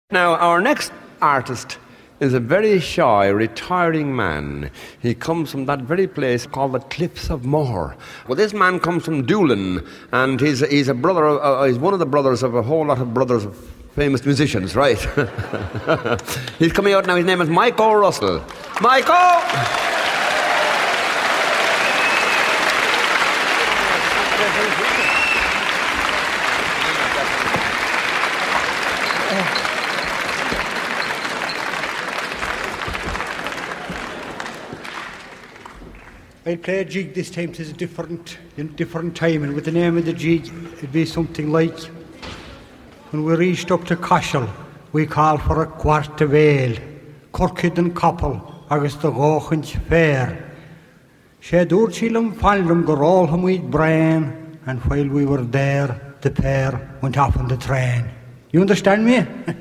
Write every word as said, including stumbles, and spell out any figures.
Now, our next artist is a very shy, retiring man. He comes from that very place called the Cliffs of Moher. Well, this man comes from Doolin, and he's, he's a brother. Of, uh, he's one of the brothers of a whole lot of brothers of famous musicians, right? He's coming out now. His name is Michael Russell. Michael! I'll play a jig this time. It is a different, different time, and with the name of the jig, it'd be something like, when we reached up to Cashel, we called for a quart of ale, Corkid and Coppel, agus the Rochant fair. She dúirtílam fallum go rálham we'd brain, and while we were there, the pair went off on the train. You understand me?